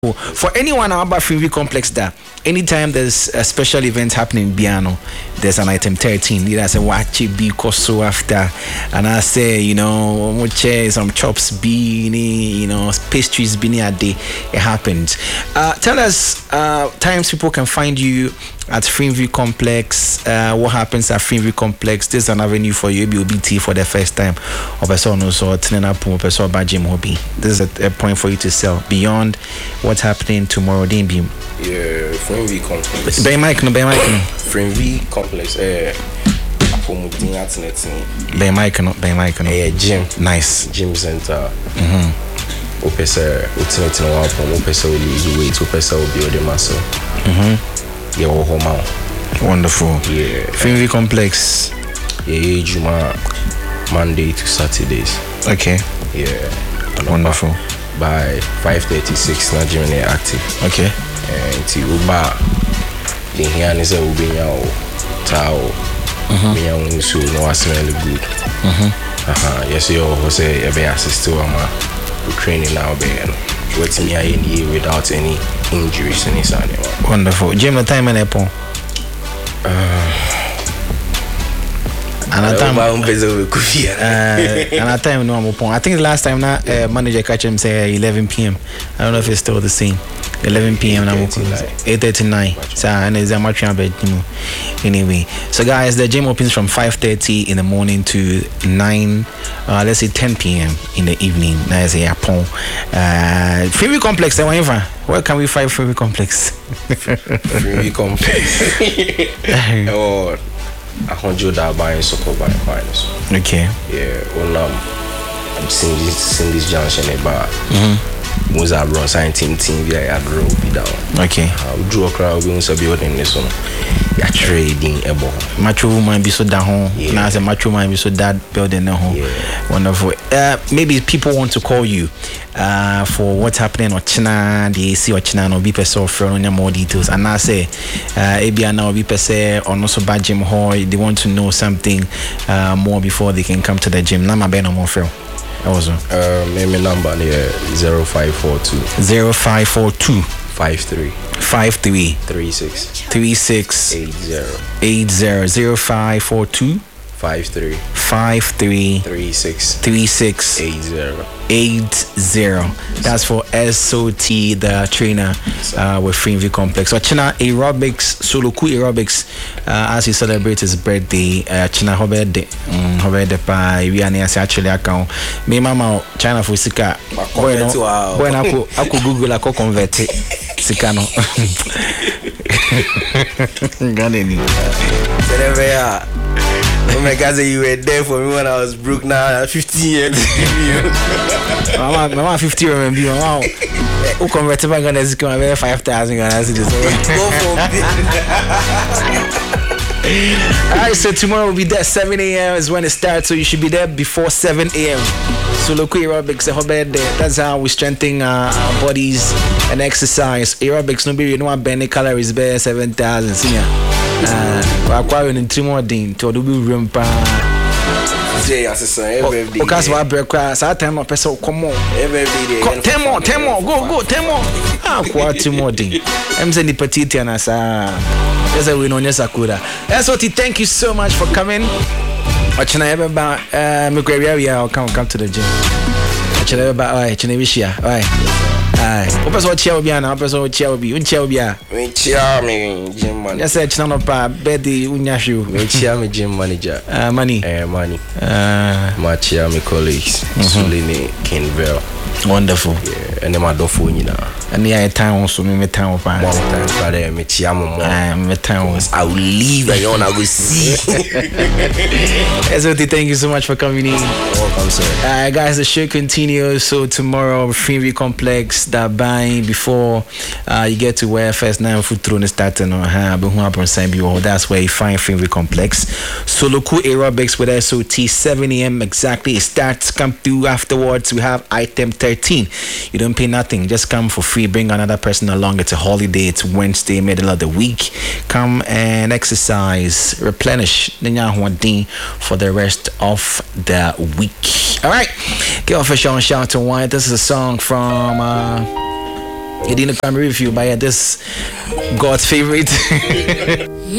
For anyone about Freeview Complex, that anytime there's a special event happening in Biano, there's an item 13. You know, I say watch it be so after, and I say, you know, some chops be, pastries be near day. It happens. Tell us times people can find you at Freeview Complex. What happens at Freeview Complex? There's an avenue for you, BOBT for the first time. This is a point for you to sell beyond what's happening tomorrow. Yeah, Freeview Complex. Freeview Complex. Gym. Nice. Gym center. Opesa, ultimate no album. Opesa will lose weight. Opesa will build the muscle. Wonderful. Yeah. Freeview Complex. Yeah, Juma, Monday to Saturdays. Okay. Yeah. Wonderful. By 5:36, na gym is active. Okay. Until Uba, the here is a Ubinya or Tao. Ubinya so no I smell good. Yes, you also be assist to training now, what's me in here without any injuries in his animal. Wonderful. Gym the time and Apple. And a time no more. I think the last time that manager catch him say 11 p.m. I don't know if it's still the same. 11 p.m. 8:39. So and it's a much anyway. So guys, the gym opens from 5:30 in the morning to 9 let's say 10 p.m. in the evening. That's a Japon. Freeview Complex, where can we find Freeview Complex? Freeview Complex. Oh, 100 buying soccer buying finals. Okay. Yeah, well, I'm seeing this junction about most are brought sign team via draw be down. Okay. We draw a crowd, we also building this one. You're trading a ball. Macho woman be so down. Now as a macho man be so that building a home. Wonderful. Maybe people want to call you for what's happening or China, they see or China no be person for on more details. And I say ABA now be person or no so bad gym hall. They want to know something more before they can come to the gym. Nama be no more fail. Also my number here 0542 53 36 80 0542 53 36 80. That's for SOT, the trainer with Freeview Complex. So China Aerobics, Soloku Aerobics, as he celebrates his birthday, China Hobede pa we are actually account. Me mama China for Sika. When I could Google I could convert Sika no. Oh my God, you were there for me when I was broke. Now 15 years. Mama 50 remember. Wow. Who converted my Ghana is coming 5,000 Ghana cedis. Alright, so tomorrow will be there 7 a.m. is when it starts, so you should be there before 7 a.m. So local aerobics, that's how we strengthen our bodies and exercise. Aerobics, no be you know what Benny calories bear 7,000 senior. Acquiring in 3 more days to do room pa. Because what breakfast, I tell my person, come on. 10 more, go, 10 more. Quite 2 more days. I'm saying the petite and as yes, I win on your Sakura. SOT, thank you so much for coming. Watching ever about I'll come to the gym. Watching ever about Chinavishia. Person chair will be an person chair will be unchair. Me gym manager. Yes, it's none of Betty Unyashu. Me chair me gym manager. Money. Money. My chair me colleagues. Solini Kinville. Wonderful. Yeah, and then my dog phone now. And the time also me time of one time, but me chair me time. I will leave and you wanna go see. SOT, thank you so much for coming in. Welcome, sir. Guys, the show continues. So tomorrow, Freeview Complex, that buying before you get to where first 9 foot through the starting that's where you find Freeview Complex. So local aerobics with SOT 7 a.m. exactly. It starts, come through afterwards. We have item 13. You don't pay nothing, just come for free. Bring another person along. It's a holiday, it's Wednesday, middle of the week. Come and exercise, replenish for the rest of the week. All right, give off a shout to one. This is a song from It didn't come review, but yeah, this God's favorite.